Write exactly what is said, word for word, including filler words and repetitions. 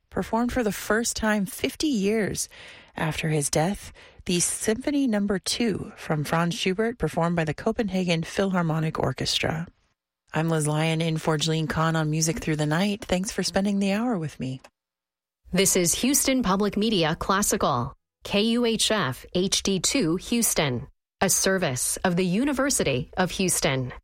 performed for the first time fifty years after his death the Symphony Number two from Franz Schubert, performed by the Copenhagen Philharmonic Orchestra. I'm Liz Lyon in for Jeline Kahn on Music Through the Night. Thanks for spending the hour with me. This is Houston Public Media Classical, K U H F H D two Houston, a service of the University of Houston.